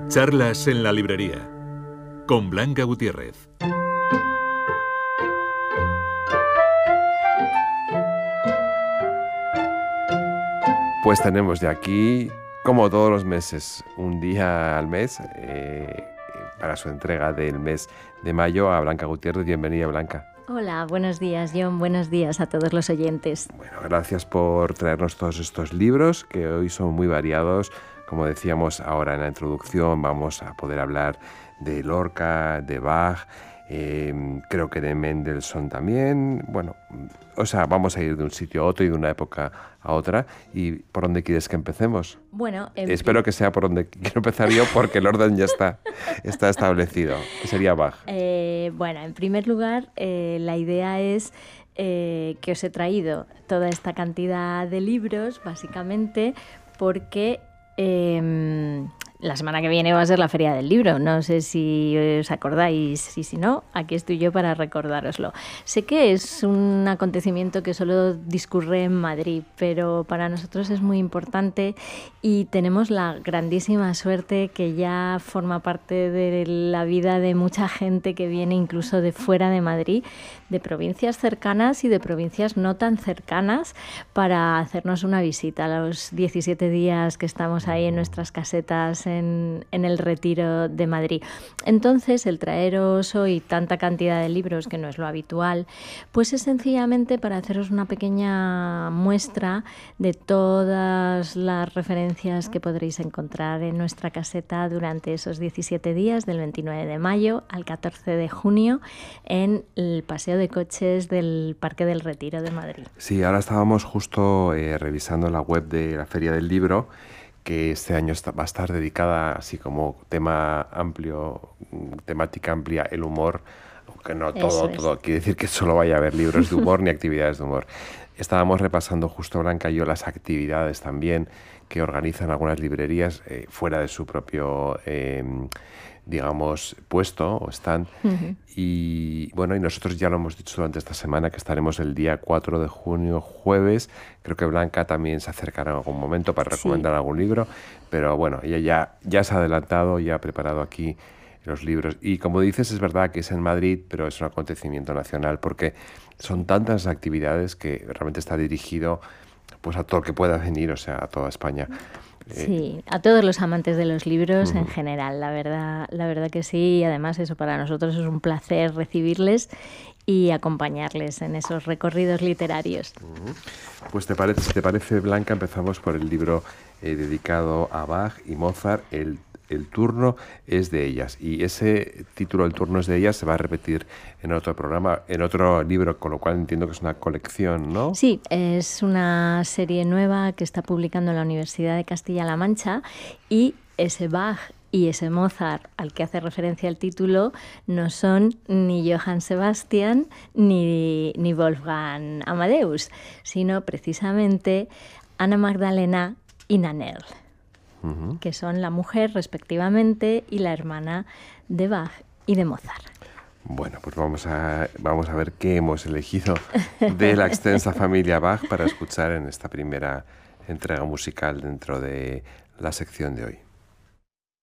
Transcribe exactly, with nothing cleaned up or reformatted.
Charlas en la librería con Blanca Gutiérrez. Pues tenemos ya aquí, como todos los meses, un día al mes eh, para su entrega del mes de mayo a Blanca Gutiérrez. Bienvenida, Blanca. Hola, buenos días, John. Buenos días a todos los oyentes. Bueno, gracias por traernos todos estos libros que hoy son muy variados. Como decíamos ahora en la introducción, vamos a poder hablar de Lorca, de Bach, eh, creo que de Mendelssohn también. Bueno, o sea, vamos a ir de un sitio a otro y de una época a otra. ¿Y por dónde quieres que empecemos? Bueno, en... Espero que sea por donde quiero empezar yo, porque el orden ya está, está establecido, que sería Bach. Eh, bueno, en primer lugar, eh, la idea es eh, que os he traído toda esta cantidad de libros, básicamente, porque Eh, la semana que viene va a ser la Feria del Libro. No sé si os acordáis, y si no, aquí estoy yo para recordároslo. Sé que es un acontecimiento que solo discurre en Madrid, pero para nosotros es muy importante y tenemos la grandísima suerte que ya forma parte de la vida de mucha gente que viene incluso de fuera de Madrid, de provincias cercanas y de provincias no tan cercanas, para hacernos una visita a los diecisiete días que estamos ahí en nuestras casetas en, en el Retiro de Madrid. Entonces, el traeros hoy tanta cantidad de libros, que no es lo habitual, pues es sencillamente para haceros una pequeña muestra de todas las referencias que podréis encontrar en nuestra caseta durante esos diecisiete días, del veintinueve de mayo al catorce de junio, en el paseo de coches del Parque del Retiro de Madrid. Sí, ahora estábamos justo eh, revisando la web de la Feria del Libro, que este año está, va a estar dedicada, así como tema amplio, temática amplia, el humor, aunque no todo, todo quiere decir que solo vaya a haber libros de humor ni actividades de humor. Estábamos repasando justo, Blanca y yo, las actividades también que organizan algunas librerías eh, fuera de su propio, eh, digamos, puesto o stand. Uh-huh. Y bueno, y nosotros ya lo hemos dicho durante esta semana, que estaremos el día cuatro de junio, jueves. Creo que Blanca también se acercará en algún momento para recomendar sí. algún libro, pero bueno, ella ya, ya se ha adelantado, ya ha preparado aquí los libros. Y como dices, es verdad que es en Madrid, pero es un acontecimiento nacional, porque son tantas actividades que realmente está dirigido pues a todo el que pueda venir, o sea, a toda España. Sí, a todos los amantes de los libros uh-huh. en general, la verdad, la verdad que sí, y además eso para nosotros es un placer recibirles y acompañarles en esos recorridos literarios. Uh-huh. Pues te parece, si te parece, Blanca, empezamos por el libro eh, dedicado a Bach y Mozart, el El turno es de ellas, y ese título, El turno es de ellas, se va a repetir en otro programa, en otro libro, con lo cual entiendo que es una colección, ¿no? Sí, es una serie nueva que está publicando la Universidad de Castilla-La Mancha, y ese Bach y ese Mozart al que hace referencia el título no son ni Johann Sebastian ni, ni Wolfgang Amadeus, sino precisamente Ana Magdalena y Nannerl, Uh-huh. que son la mujer respectivamente y la hermana de Bach y de Mozart. Bueno, pues vamos a, vamos a ver qué hemos elegido de la extensa familia Bach para escuchar en esta primera entrega musical dentro de la sección de hoy.